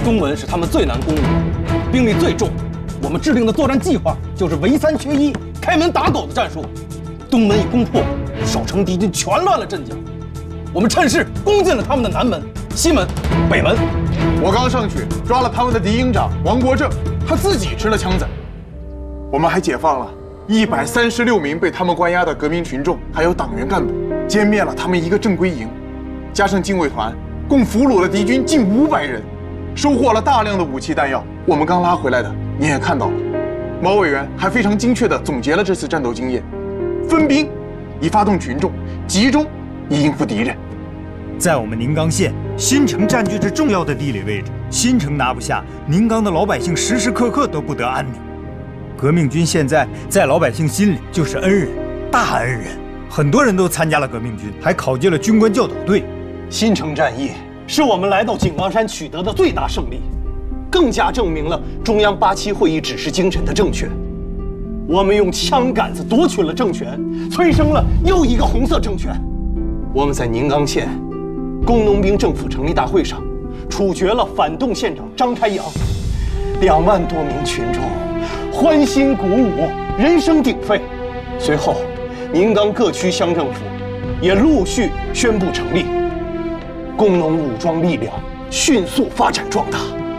东门是他们最难攻的，兵力最重。我们制定的作战计划就是围三缺一、开门打狗的战术。东门一攻破，守城敌军全乱了阵脚。我们趁势攻进了他们的南门、西门、北门。 我刚上去抓了他们的敌营长王国正，他自己吃了枪子。我们还解放了136名被他们关押的革命群众，还有党员干部，歼灭了他们一个正规营，加上禁卫团，共俘虏了敌军近500人，收获了大量的武器弹药。我们刚拉回来的，你也看到了。毛委员还非常精确地总结了这次战斗经验，分兵以发动群众，集中以应付敌人。 在我们宁冈县，新城占据着重要的地理位置，新城拿不下，宁冈的老百姓时时刻刻都不得安宁。革命军现在在老百姓心里就是恩人，大恩人，很多人都参加了革命军，还考进了军官教导队。 新城战役是我们来到井冈山取得的最大胜利，更加证明了中央87会议指示精神的正确。我们用枪杆子夺取了政权，催生了又一个红色政权。我们在宁冈县工农兵政府成立大会上，处决了反动县长张开阳，2万多名群众欢欣鼓舞，人声鼎沸。随后，宁冈各区乡政府也陆续宣布成立，工农武装力量迅速发展壮大。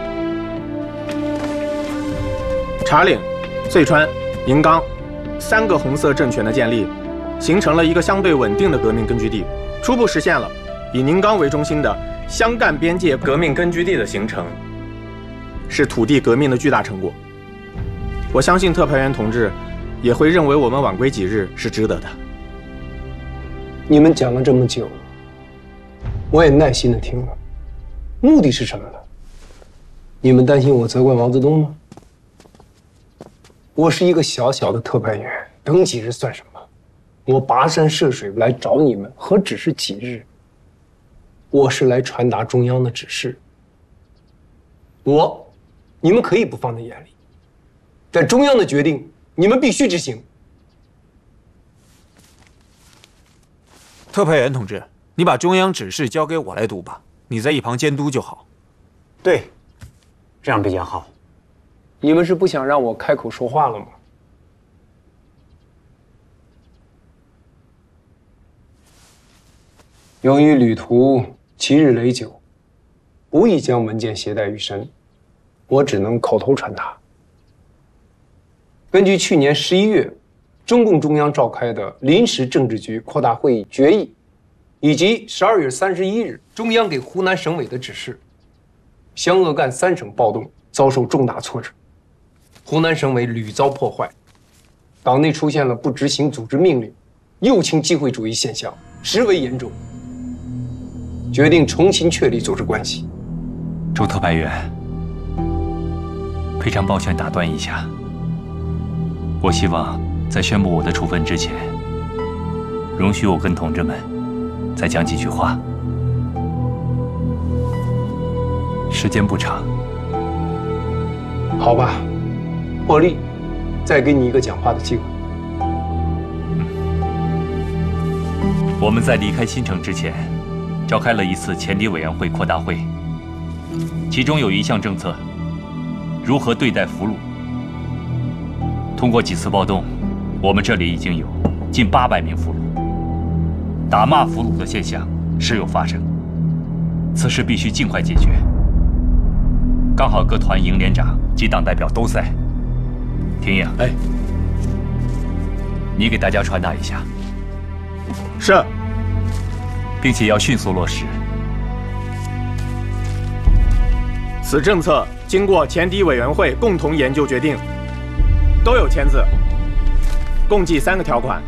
茶岭、遂川、宁冈3个红色政权的建立，形成了一个相对稳定的革命根据地，初步实现了以宁冈为中心的湘赣边界革命根据地的形成，是土地革命的巨大成果。我相信特派员同志也会认为我们晚归几日是值得的。 你们讲了这么久，我也耐心地听了，目的是什么呢？你们担心我责怪毛泽东吗？我是一个小小的特派员，等几日算什么？我跋山涉水来找你们，何止是几日？我是来传达中央的指示。你们可以不放在眼里，但中央的决定，你们必须执行。 特派员同志，你把中央指示交给我来读吧，你在一旁监督就好。 对，这样比较好。 你们是不想让我开口说话了吗？由于旅途7日累久，不宜将文件携带于身，我只能口头传达。根据去年11月中共中央召开的临时政治局扩大会议决议，以及12月31日中央给湖南省委的指示，湘鄂赣3省暴动遭受重大挫折，湖南省委屡遭破坏，党内出现了不执行组织命令、右倾机会主义现象，实为严重，决定重新确立组织关系。 周特派员，非常抱歉打断一下，我希望在宣布我的处分之前，容许我跟同志们再讲几句话。时间不长。 好吧，破例，再给你一个讲话的机会。 我们在离开新城之前，召开了一次前敌委员会扩大会，其中有一项政策，如何对待俘虏。通过几次暴动，我们这里已经有近800名俘虏，打骂俘虏的现象时有发生，此事必须尽快解决。刚好各团营连长及党代表都在，廷英，哎，你给大家传达一下。 是， 并且要迅速落实。 此政策经过前敌委员会共同研究决定，都有签字，共计3个条款。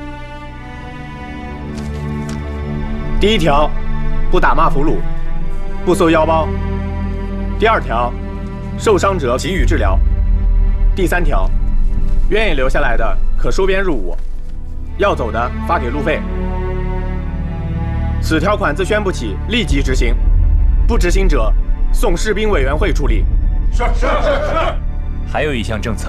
第1条，不打骂俘虏，不搜腰包；第2条，受伤者给予治疗；第3条，愿意留下来的可收编入伍，要走的发给路费。此条款自宣布起立即执行，不执行者送士兵委员会处理。 是。还有一项政策，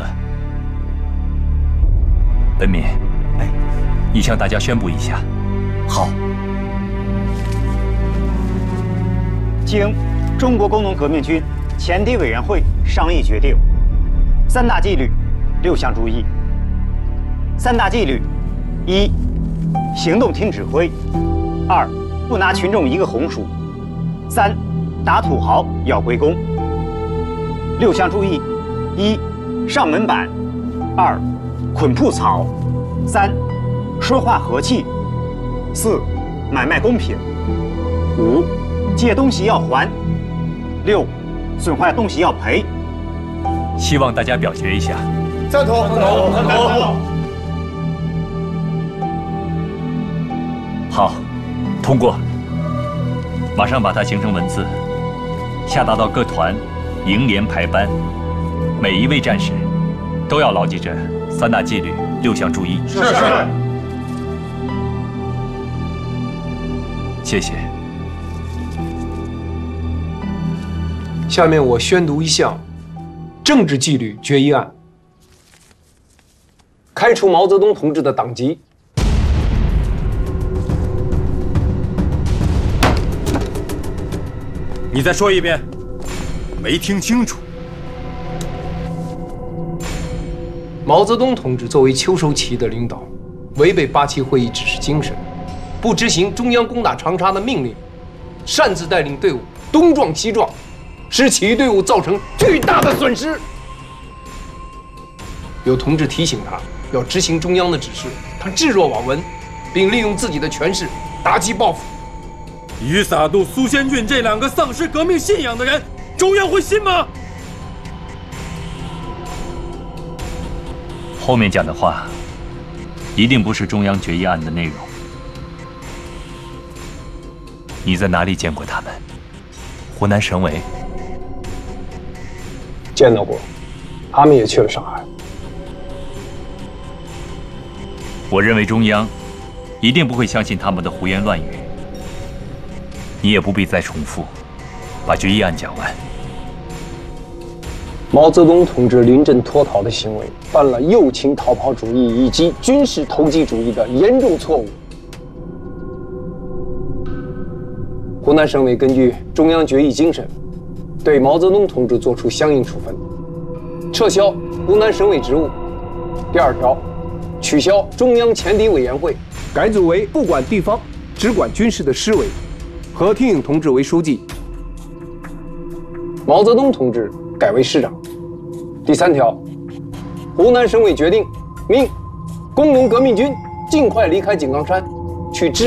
本敏，哎，你向大家宣布一下。 好。 经中国工农革命军前敌委员会商议决定，3大纪律，6项注意。3大纪律：一、行动听指挥；二、不拿群众一个红薯；三、打土豪要归公。6项注意：一、上门板；二、捆铺草；三、说话和气；四、买卖公平；五、借东西要还；六、损坏东西要赔。 希望大家表决一下。 赞同，赞同，赞同。 好，通过。马上把它形成文字，下达到各团、营连排班，每一位战士都要牢记这3大纪律、6项注意。 是。 谢谢。 下面我宣读一项政治纪律决议案：开除毛泽东同志的党籍。 你再说一遍，没听清楚。 毛泽东同志作为秋收起义的领导，违背8·7会议指示精神，不执行中央攻打长沙的命令，擅自带领队伍东撞西撞，使起义队伍造成巨大的损失。有同志提醒他要执行中央的指示，他置若罔闻，并利用自己的权势打击报复。 雨洒渡、苏先俊这2个丧失革命信仰的人，中央会信吗？ 后面讲的话，一定不是中央决议案的内容。你在哪里见过他们？湖南省委？ 见到过，他们也去了上海。 我认为中央一定不会相信他们的胡言乱语。你也不必再重复，把决议案讲完。 毛泽东同志临阵脱逃的行为，犯了右倾逃跑主义以及军事投机主义的严重错误。湖南省委根据中央决议精神，对毛泽东同志作出相应处分，撤销湖南省委职务。第2条，取消中央前敌委员会，改组为不管地方、只管军事的师委。何听颖同志为书记，毛泽东同志改为师长。第3条，湖南省委决定命工农革命军尽快离开井冈山，去支